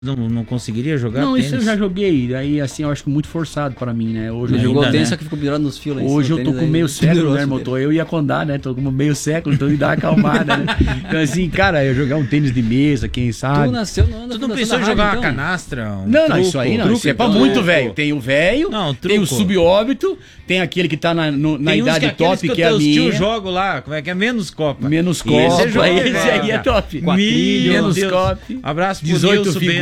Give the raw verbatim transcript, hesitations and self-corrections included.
Não, não conseguiria jogar Não, tênis? isso eu já joguei. Aí, assim, eu acho que muito forçado pra mim, né? Hoje Ele eu jogou ainda, tênis, né? só que ficou pendurado nos fios. Hoje eu tô com meio século, né, irmão? Tô, eu ia condar, né? Tô com meio século, então me dá uma acalmada, né? Então, assim, cara, eu jogar um tênis de mesa, quem sabe. Tu nasceu no ano Tu da não fundação pensou da em jogar rádio, uma então? canastra? Um Não, não, truco? isso aí não. Truco, Isso é pra então. muito Truco. velho. Tem o velho, Não, tem o truco. subóbito, tem aquele que tá na, no- na Tem uns idade que aqueles top, que, que é a teus minha. tio jogo lá, como é que é? Menos Copa. Menos Esse copa, é jogo, esse velho. aí é top. Meu Menos Deus. copa. Abraço pro dezoito Nilson figuras.